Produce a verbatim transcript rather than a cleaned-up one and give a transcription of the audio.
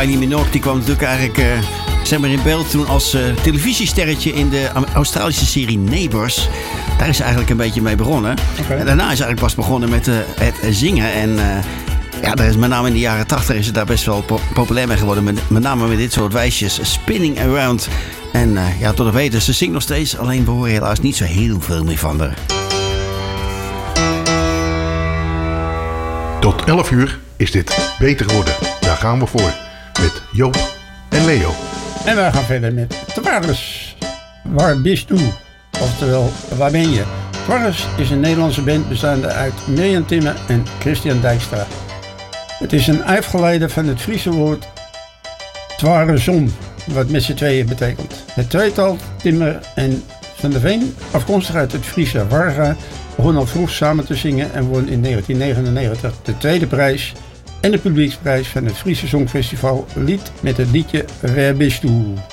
Kylie Minogue die kwam natuurlijk eigenlijk uh, zeg maar in beeld toen als uh, televisiesterretje in de Australische serie Neighbours. Daar is ze eigenlijk een beetje mee begonnen. Okay. En daarna is ze eigenlijk pas begonnen met uh, het zingen. En uh, ja, daar is met name in de jaren tachtig is ze daar best wel po- populair mee geworden. Met, met name met dit soort wijsjes. Spinning Around. En uh, ja, tot op heden, ze zingt nog steeds. Alleen we horen helaas niet zo heel veel meer van haar. Tot elf uur is dit Beter Worden. Daar gaan we voor. Met Joop en Leo. En wij gaan verder met Twarres. Waar bist u? Oftewel, waar ben je? Twarres is een Nederlandse band bestaande uit Mirjam Timmer en Christian Dijkstra. Het is een afgeleide van het Friese woord Twarresom, wat met z'n tweeën betekent. Het tweetal Timmer en Van der Veen, afkomstig uit het Friese Warga, begon al vroeg samen te zingen en won in negentien negenennegentig de tweede prijs en de publieksprijs van het Friese Songfestival Lied met het liedje Waar bist u?